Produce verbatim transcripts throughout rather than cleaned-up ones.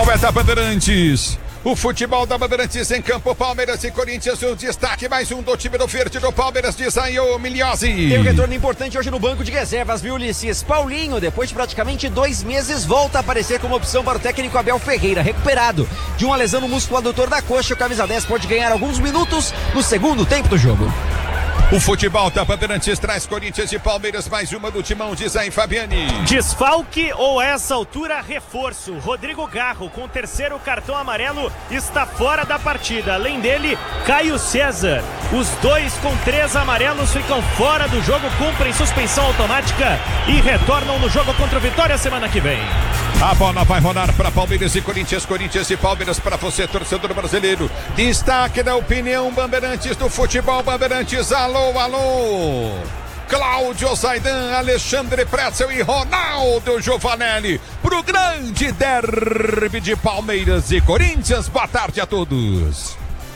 Futebol é da Bandeirantes. O futebol da Bandeirantes em campo, Palmeiras e Corinthians, o destaque mais um do time do verde do Palmeiras, diz aí o Milhozzi. Tem um retorno importante hoje no banco de reservas, viu, Ulisses? Paulinho, depois de praticamente dois meses, volta a aparecer como opção para o técnico Abel Ferreira, recuperado de uma lesão no músculo adutor da coxa. O camisa dez pode ganhar alguns minutos no segundo tempo do jogo. O futebol da Bandeirantes traz Corinthians e Palmeiras, mais uma do timão, diz aí Fabiane. Desfalque ou a essa altura reforço? Rodrigo Garro, com o terceiro cartão amarelo, está fora da partida. Além dele, Caio César. Os dois com três amarelos ficam fora do jogo, cumprem suspensão automática e retornam no jogo contra o Vitória semana que vem. A bola vai rolar para Palmeiras e Corinthians, Corinthians e Palmeiras para você, torcedor brasileiro. Destaque da opinião Bandeirantes do futebol Bandeirantes. Alô, alô. Cláudio Zaidan, Alexandre Pretzel e Ronaldo Giovanelli pro grande derby de Palmeiras e Corinthians. Boa tarde a todos.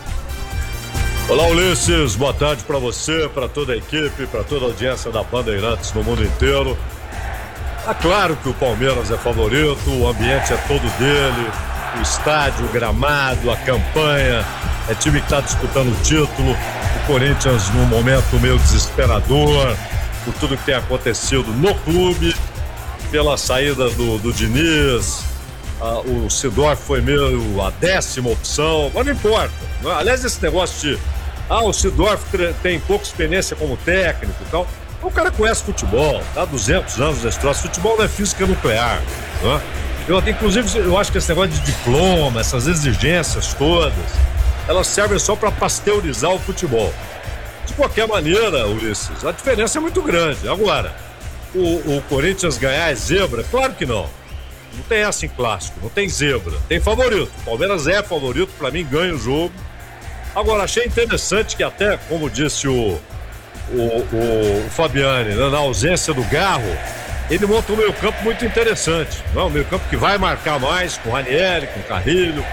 Olá, Ulisses, boa tarde para você, para toda a equipe, para toda a audiência da Bandeirantes no mundo inteiro. É claro que o Palmeiras é favorito, o ambiente é todo dele, o estádio, o gramado, a campanha, é time que está disputando o título. O Corinthians num momento meio desesperador, por tudo que tem acontecido no clube, pela saída do, do Diniz, ah, o Sidorf foi meio a décima opção, mas não importa. Não é? Aliás, esse negócio de ah, o Sidorf tem pouca experiência como técnico e tal. O cara conhece futebol, tá há duzentos anos nesse troço. Futebol não é física nuclear, né? Eu, inclusive, eu acho que esse negócio de diploma, essas exigências todas, elas servem só para pasteurizar o futebol. De qualquer maneira, Ulisses, a diferença é muito grande. Agora, o, o Corinthians ganhar é zebra? Claro que não. Não tem essa em clássico, não tem zebra. Tem favorito. O Palmeiras é favorito, para mim ganha o jogo. Agora, achei interessante que até, como disse o O, o, o Fabiane, né, na ausência do Garro, ele monta um meio campo muito interessante, não é? Um meio campo que vai marcar mais com o Ranieri, com o Carrilho,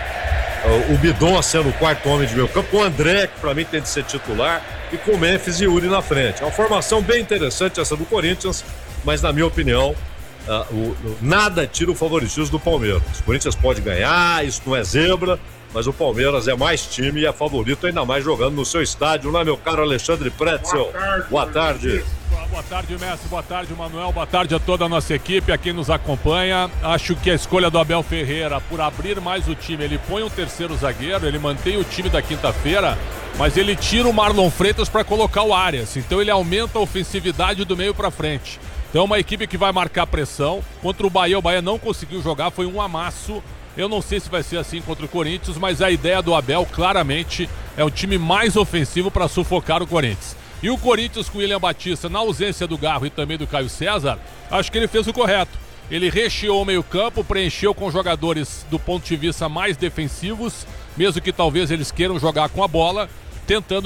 o Bidon sendo o quarto homem de meio campo, o André, que para mim tem de ser titular, e com o Memphis e Yuri na frente. É uma formação bem interessante essa do Corinthians, mas na minha opinião uh, o, o, nada tira o favoritismo do Palmeiras. O Corinthians pode ganhar, isso não é zebra, mas o Palmeiras é mais time e é favorito, ainda mais jogando no seu estádio, não é, meu caro Alexandre Pretzel? Boa tarde. Boa tarde, boa tarde, Messi, boa tarde, Manuel, boa tarde a toda a nossa equipe, a quem nos acompanha. Acho que a escolha do Abel Ferreira por abrir mais o time, ele põe um terceiro zagueiro, ele mantém o time da quinta-feira, mas ele tira o Marlon Freitas para colocar o Arias, então ele aumenta a ofensividade do meio para frente. Então é uma equipe que vai marcar pressão. Contra o Bahia, o Bahia não conseguiu jogar, foi um amasso. Eu não sei se vai ser assim contra o Corinthians, mas a ideia do Abel, claramente, é um time mais ofensivo para sufocar o Corinthians. E o Corinthians com o William Batista, na ausência do Garro e também do Caio César, acho que ele fez o correto. Ele recheou o meio-campo, preencheu com jogadores do ponto de vista mais defensivos, mesmo que talvez eles queiram jogar com a bola, tentando